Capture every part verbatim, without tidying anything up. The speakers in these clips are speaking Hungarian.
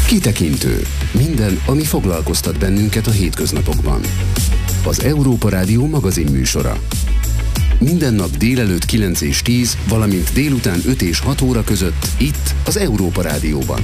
Kitekintő. Minden, ami foglalkoztat bennünket a hétköznapokban. Az Európa Rádió magazin műsora. Minden nap délelőtt kilenc és tíz, valamint délután öt és hat óra között itt az Európa Rádióban.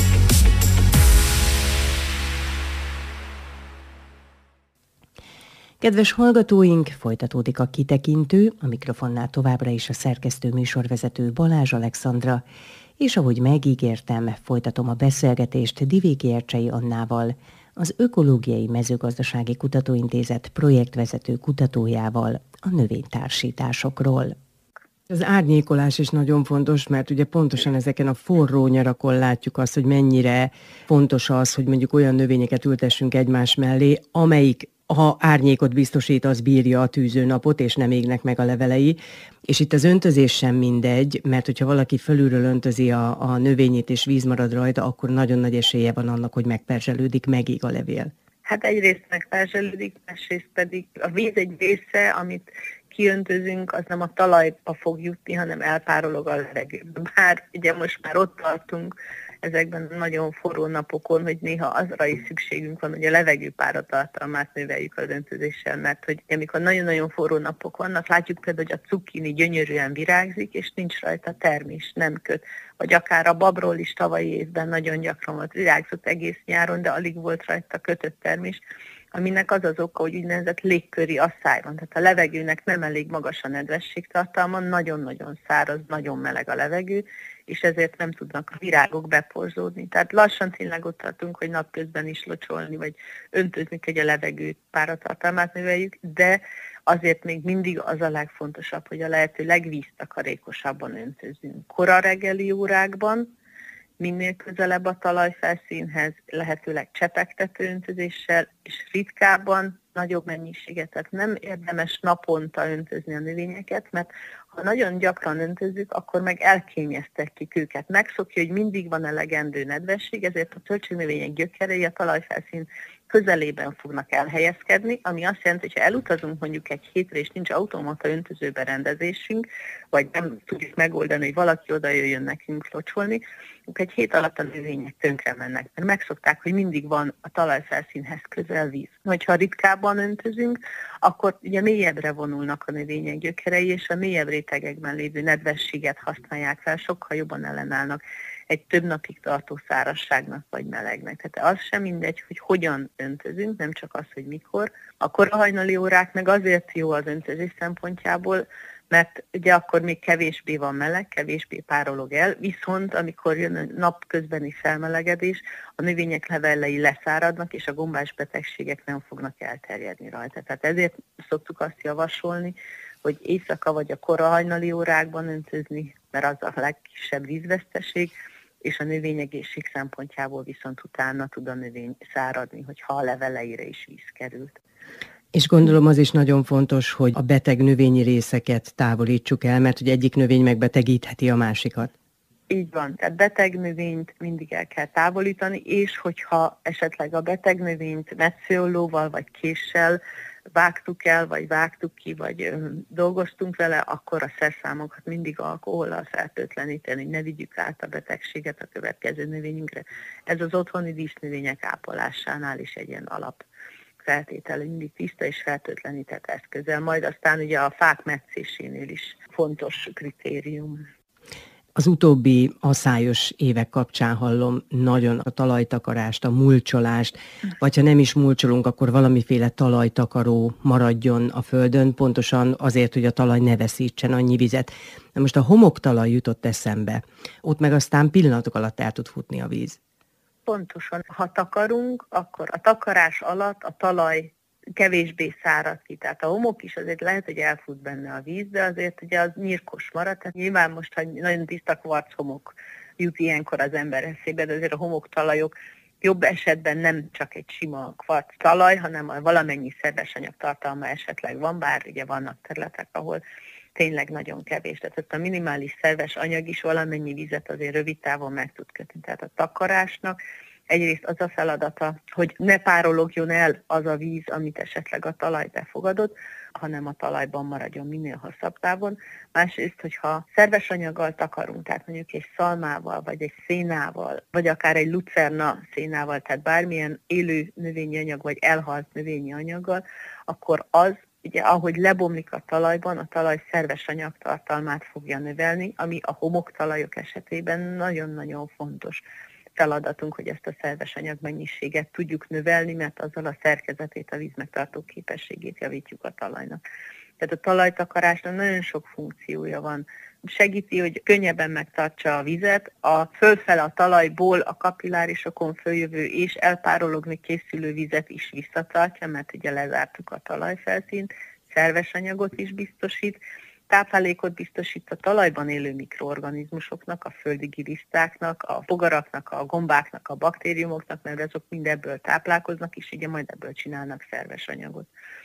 Kedves hallgatóink, folytatódik a Kitekintő, a mikrofonnál továbbra is a szerkesztő műsorvezető Balázs Alexandra, és ahogy megígértem, folytatom a beszélgetést Divéki Ercsei Annával, az Ökológiai Mezőgazdasági Kutatóintézet projektvezető kutatójával a növénytársításokról. Az árnyékolás is nagyon fontos, mert ugye pontosan ezeken a forró nyarakon látjuk azt, hogy mennyire fontos az, hogy mondjuk olyan növényeket ültessünk egymás mellé, amelyik ha árnyékot biztosít, az bírja a tűzőnapot, és nem égnek meg a levelei. És itt az öntözés sem mindegy, mert hogyha valaki fölülről öntözi a, a növényét, és víz marad rajta, akkor nagyon nagy esélye van annak, hogy megperzselődik, megég a levél. Hát egyrészt megperzselődik, másrészt pedig a víz egy része, amit kiöntözünk, az nem a talajba fog jutni, hanem elpárolog a levegőbe. Bár ugye most már ott tartunk, ezekben nagyon forró napokon, hogy néha azra is szükségünk van, hogy a levegő páratartalmát növeljük az öntözéssel, mert hogy amikor nagyon-nagyon forró napok vannak, látjuk például, hogy a cukkini gyönyörűen virágzik, és nincs rajta termés, nem köt. Vagy akár a babról is tavalyi évben nagyon gyakran volt, virágzott egész nyáron, de alig volt rajta kötött termés, aminek az az oka, hogy úgynevezett légköri asszály van. Tehát a levegőnek nem elég magas a nedvességtartalma, nagyon-nagyon száraz, nagyon meleg a levegő, és ezért nem tudnak a virágok beporzódni. Tehát lassan tényleg ott tartunk, hogy napközben is locsolni, vagy öntözni, hogy a levegő páratartalmát növeljük, de azért még mindig az a legfontosabb, hogy a lehető legvíztakarékosabban öntözünk. Kora reggeli órákban, minél közelebb a talajfelszínhez, lehetőleg csepegtető öntözéssel, és ritkábban nagyobb mennyiséget. Tehát nem érdemes naponta öntözni a növényeket, mert ha nagyon gyakran öntözzük, akkor meg elkényeztetjük őket. Megszokja, hogy mindig van elegendő nedvesség, ezért a töltség gyökerei a talajfelszín közelében fognak elhelyezkedni, ami azt jelenti, hogy ha elutazunk mondjuk egy hétre, és nincs automata öntözőberendezésünk, vagy nem tudjuk megoldani, hogy valaki oda jöjjön nekünk locsolni, akkor egy hét alatt a növények tönkre mennek, mert megszokták, hogy mindig van a talajfelszínhez közel víz. Hogyha ritkábban öntözünk, akkor ugye mélyebbre vonulnak a növények gyökerei, és a mélyebb rétegekben lévő nedvességet használják fel, sokkal jobban ellenállnak egy több napig tartó szárazságnak vagy melegnek. Tehát az sem mindegy, hogy hogyan öntözünk, nem csak az, hogy mikor. A korahajnali órák meg azért jó az öntözés szempontjából, mert ugye akkor még kevésbé van meleg, kevésbé párolog el, viszont amikor jön a napközbeni felmelegedés, a növények levelei leszáradnak, és a gombás betegségek nem fognak elterjedni rajta. Tehát ezért szoktuk azt javasolni, hogy éjszaka vagy a korahajnali órákban öntözni, mert az a legkisebb vízveszteség, és a növényegészség szempontjából viszont utána tud a növény száradni, hogyha a leveleire is víz került. És gondolom az is nagyon fontos, hogy a beteg növényi részeket távolítsuk el, mert hogy egyik növény megbetegítheti a másikat. Így van, tehát beteg növényt mindig el kell távolítani, és hogyha esetleg a beteg növényt metszőollóval vagy késsel vágtuk el, vagy vágtuk ki, vagy ö, dolgoztunk vele, akkor a szerszámokat mindig alkohollal fertőtleníteni, ne vigyük át a betegséget a következő növényünkre. Ez az otthoni dísznövények ápolásánál is egy ilyen alap feltétel, mindig tiszta és fertőtlenített eszközzel, majd aztán ugye a fák metszésénél is fontos kritérium. Az utóbbi aszályos évek kapcsán hallom nagyon a talajtakarást, a mulcsolást, vagy ha nem is mulcsolunk, akkor valamiféle talajtakaró maradjon a földön, pontosan azért, hogy a talaj ne veszítsen annyi vizet. Na most a homoktalaj jutott eszembe, ott meg aztán pillanatok alatt el tud futni a víz. Pontosan, ha takarunk, akkor a takarás alatt a talaj kevésbé szárad ki. Tehát a homok is azért lehet, hogy elfut benne a víz, de azért ugye az nyírkos marad. Tehát nyilván most, ha nagyon tiszta kvarchomok jut ilyenkor az ember eszébe, de azért a homoktalajok jobb esetben nem csak egy sima kvarc talaj, hanem a valamennyi szerves anyag tartalma esetleg van, bár ugye vannak területek, ahol tényleg nagyon kevés. Tehát a minimális szerves anyag is valamennyi vizet azért rövid távon meg tud kötni. Tehát a takarásnak egyrészt az a feladata, hogy ne párologjon el az a víz, amit esetleg a talaj befogadott. hanem a talajban maradjon minél hosszabb távon. Másrészt, hogyha szerves anyaggal takarunk, tehát mondjuk egy szalmával, vagy egy szénával, vagy akár egy lucerna szénával, tehát bármilyen élő növényi anyag, vagy elhalt növényi anyaggal, akkor az, ugye, ahogy lebomlik a talajban, a talaj szerves anyagtartalmát fogja növelni, ami a homoktalajok esetében nagyon-nagyon fontos feladatunk, hogy ezt a szerves anyag mennyiséget tudjuk növelni, mert azzal a szerkezetét, a vízmegtartó képességét javítjuk a talajnak. Tehát a talajtakarásnak nagyon sok funkciója van. Segíti, hogy könnyebben megtartsa a vizet, a fölfele a talajból a kapillárisokon följövő és elpárologni készülő vizet is visszatartja, mert ugye lezártuk a talajfelszínt, szerves anyagot is biztosít, táplálékot biztosít a talajban élő mikroorganizmusoknak, a földi gilisztáknak, a bogaraknak, a gombáknak, a baktériumoknak, mert azok mind ebből táplálkoznak, és ugye majd ebből csinálnak szerves anyagot.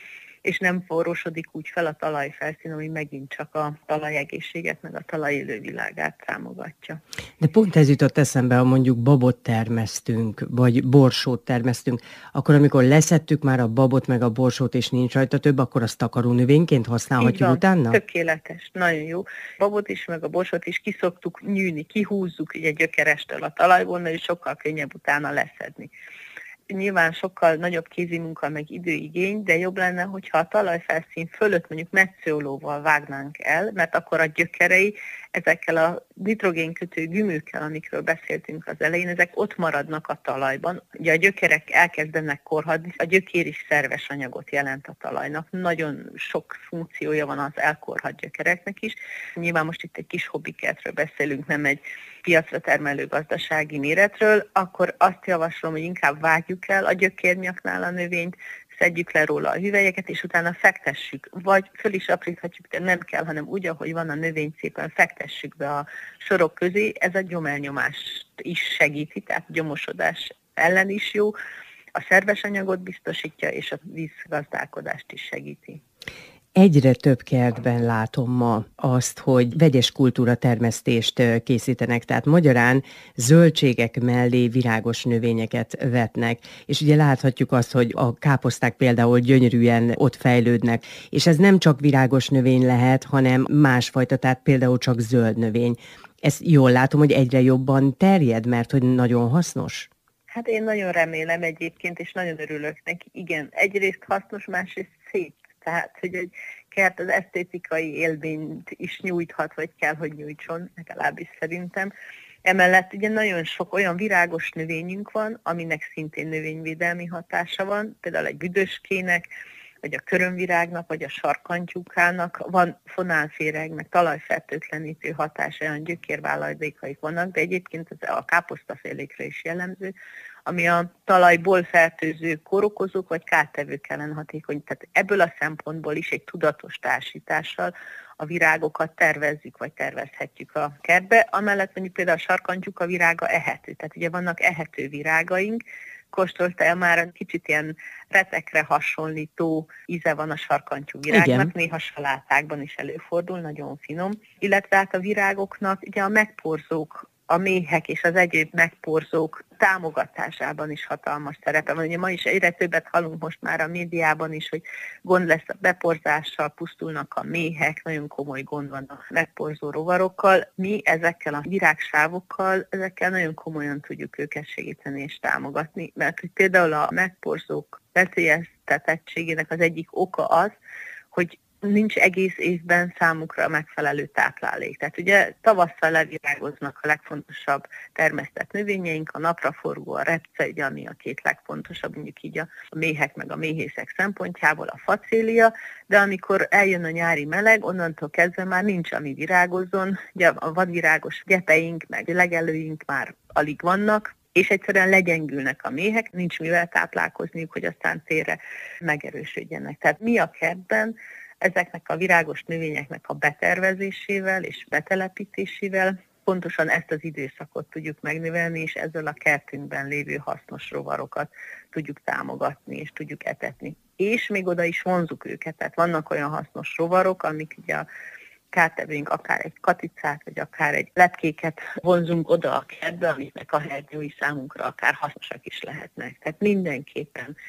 És nem forrósodik úgy fel a talajfelszín, ami megint csak a talajegészséget, meg a talaj élővilágát támogatja. De pont ez jutott eszembe, ha mondjuk babot termesztünk, vagy borsót termesztünk, akkor amikor leszettük már a babot, meg a borsót, és nincs rajta több, akkor azt takaró növényként használhatjuk utána? Tökéletes, nagyon jó. Babot is, meg a borsót is kiszoktuk nyűni, kihúzzuk ugye gyökerestől a talajból, és sokkal könnyebb utána leszedni. Nyilván sokkal nagyobb kézimunka, meg időigény, de jobb lenne, hogyha a talajfelszín fölött mondjuk metszőolóval vágnánk el, mert akkor a gyökerei ezekkel a nitrogénkötő gümőkkel, amikről beszéltünk az elején, ezek ott maradnak a talajban. Ugye a gyökerek elkezdenek korhadni, a gyökér is szerves anyagot jelent a talajnak. Nagyon sok funkciója van az elkorhadt gyökereknek is. Nyilván most itt egy kis hobbikertről beszélünk, nem egy piacra termelő gazdasági méretről, akkor azt javaslom, hogy inkább vágjuk el a gyökérnyaknál a növényt, szedjük le róla a hüvelyeket, és utána fektessük, vagy föl is apríthatjuk, de nem kell, hanem úgy, ahogy van a növény, szépen fektessük be a sorok közé, ez a gyomelnyomást is segíti, tehát gyomosodás ellen is jó, a szerves anyagot biztosítja, és a vízgazdálkodást is segíti. Egyre több kertben látom ma azt, hogy vegyes kultúra termesztést készítenek, tehát magyarán zöldségek mellé virágos növényeket vetnek, és ugye láthatjuk azt, hogy a káposzták például gyönyörűen ott fejlődnek, és ez nem csak virágos növény lehet, hanem másfajta, tehát például csak zöld növény. Ezt jól látom, hogy egyre jobban terjed, mert hogy nagyon hasznos. Hát én nagyon remélem egyébként, és nagyon örülök neki. Igen, egyrészt hasznos, másrészt szép. Tehát, hogy egy kert az esztétikai élményt is nyújthat, vagy kell, hogy nyújtson, legalábbis szerintem. Emellett ugye nagyon sok olyan virágos növényünk van, aminek szintén növényvédelmi hatása van, például egy büdöskének, vagy a körömvirágnak, vagy a sarkantyúkának van fonálféreg, meg talajfertőtlenítő hatása, olyan gyökérváladékaik vannak, de egyébként ez a káposztafélékre is jellemző, ami a talajból fertőző kórokozók vagy kártevők ellen hatékony. Tehát ebből a szempontból is egy tudatos társítással a virágokat tervezzük, vagy tervezhetjük a kertbe. Amellett mondjuk például a sarkantyúka virága ehető. Tehát ugye vannak ehető virágaink, kóstoltál már kicsit ilyen retekre hasonlító íze van a sarkantyú virágnak, igen. Néha salátákban is előfordul, nagyon finom. Illetve hát a virágoknak ugye a megporzók, a méhek és az egyéb megporzók támogatásában is hatalmas szerepe van. Ugye ma is egyre többet hallunk most már a médiában is, hogy gond lesz a beporzással, pusztulnak a méhek, nagyon komoly gond van a megporzó rovarokkal. Mi ezekkel a virágsávokkal, ezekkel nagyon komolyan tudjuk őket segíteni és támogatni, mert hogy például a megporzók veszélyeztetettségének az egyik oka az, hogy nincs egész évben számukra megfelelő táplálék. Tehát ugye tavasszal levirágoznak a legfontosabb termesztett növényeink, a napraforgó, a repce, ugye, ami a két legfontosabb, mondjuk így a méhek meg a méhészek szempontjából, a facélia, de amikor eljön a nyári meleg, onnantól kezdve már nincs, ami virágozzon, ugye a vadvirágos gepeink, meg legelőink már alig vannak, és egyszerűen legyengülnek a méhek, nincs mivel táplálkozniuk, hogy aztán térre megerősödjenek. Tehát mi a kertben ezeknek a virágos növényeknek a betervezésével és betelepítésével pontosan ezt az időszakot tudjuk megnövelni, és ezzel a kertünkben lévő hasznos rovarokat tudjuk támogatni, és tudjuk etetni. És még oda is vonzuk őket, tehát vannak olyan hasznos rovarok, amik ugye a kártevőink, akár egy katicát, vagy akár egy lepkéket vonzunk oda a kertbe, amiknek a hernyói számunkra akár hasznosak is lehetnek. Tehát mindenképpen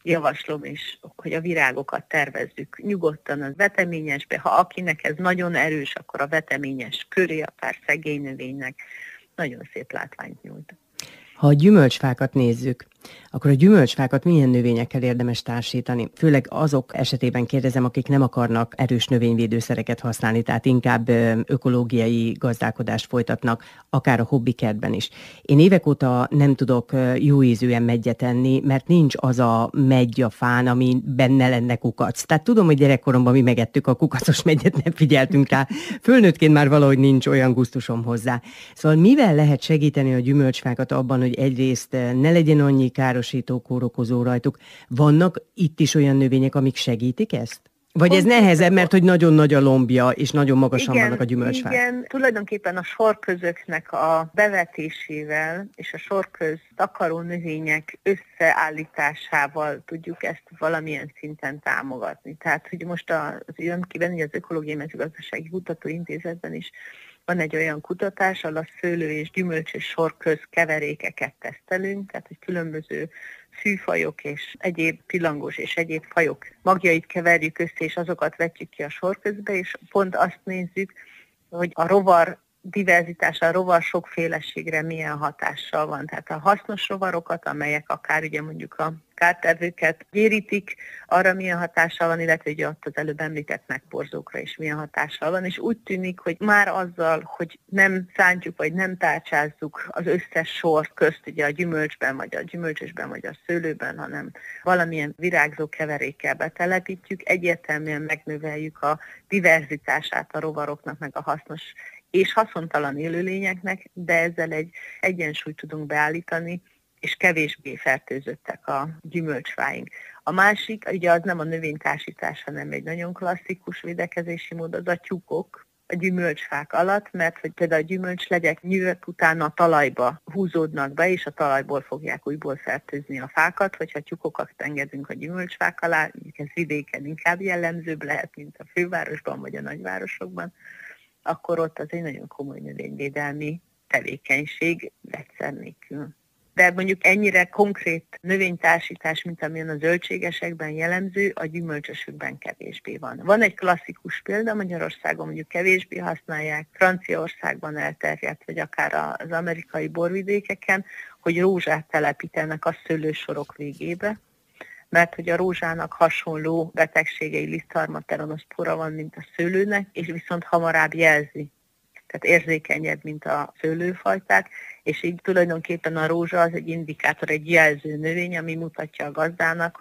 javaslom is, hogy a virágokat tervezzük nyugodtan a veteményesbe. Ha akinek ez nagyon erős, akkor a veteményes köré, a pár szegény növénynek nagyon szép látványt nyújt. Ha a gyümölcsfákat nézzük, akkor a gyümölcsfákat milyen növényekkel érdemes társítani? Főleg azok esetében kérdezem, akik nem akarnak erős növényvédőszereket használni, tehát inkább ökológiai gazdálkodást folytatnak, akár a hobbikertben is. Én évek óta nem tudok jó ízűen meggyet enni, mert nincs az a megy a fán, ami benne lenne kukac. Tehát tudom, hogy gyerekkoromban mi megettük a kukacos megyet, nem figyeltünk rá. Fölnőttként már valahogy nincs olyan gusztusom hozzá. Szóval mivel lehet segíteni a gyümölcsfákat abban, hogy egyrészt ne legyen annyi károsító, kórokozó rajtuk? Vannak itt is olyan növények, amik segítik ezt? Vagy ez nehezebb, mert hogy nagyon nagy a lombja, és nagyon magasan igen, vannak a gyümölcsfák? Igen, tulajdonképpen a sorközöknek a bevetésével és a sorköz takaró növények összeállításával tudjuk ezt valamilyen szinten támogatni. Tehát, hogy most az Ürömkiben, az Ökológiai Mezőgazdasági Kutatóintézetben is van egy olyan kutatás, ahol a szőlő és gyümölcs és sorköz keverékeket tesztelünk, tehát hogy különböző fűfajok és egyéb pillangós és egyéb fajok magjait keverjük össze, és azokat vetjük ki a sorközbe, és pont azt nézzük, hogy a rovar diverzitása, a rovar sokféleségre milyen hatással van. Tehát a hasznos rovarokat, amelyek akár ugye mondjuk a kártevőket gyérítik, arra milyen hatással van, illetve ugye ott az előbb említett megborzókra is milyen hatással van, és úgy tűnik, hogy már azzal, hogy nem szántjuk, vagy nem tárcsázzuk az összes sor közt, ugye a gyümölcsben, vagy a gyümölcsösben, vagy a szőlőben, hanem valamilyen virágzó keverékkel betelepítjük, egyértelműen megnöveljük a diverzitását a rovaroknak, meg a hasznos és haszontalan élőlényeknek, de ezzel egy egyensúlyt tudunk beállítani, és kevésbé fertőzöttek a gyümölcsfáink. A másik, ugye az nem a növénytársítás, hanem egy nagyon klasszikus védekezési mód, az a tyúkok a gyümölcsfák alatt, mert hogy például a gyümölcslegyek nyűvek utána a talajba húzódnak be, és a talajból fogják újból fertőzni a fákat, hogyha tyúkokat engedünk a gyümölcsfák alá, ez vidéken inkább jellemzőbb lehet, mint a fővárosban vagy a nagyvárosokban, akkor ott az egy nagyon komoly növényvédelmi tevékenység vegyszer nélkül. De mondjuk ennyire konkrét növénytársítás, mint amilyen a zöldségesekben jellemző, a gyümölcsösökben kevésbé van. Van egy klasszikus példa, Magyarországon mondjuk kevésbé használják, Franciaországban elterjedt, vagy akár az amerikai borvidékeken, hogy rózsát telepítenek a szőlősorok végébe, mert hogy a rózsának hasonló betegségei, lisztharmateronoszpora van, mint a szőlőnek, és viszont hamarabb jelzi. Tehát érzékenyebb, mint a szőlőfajták, és így tulajdonképpen a rózsa az egy indikátor, egy jelző növény, ami mutatja a gazdának,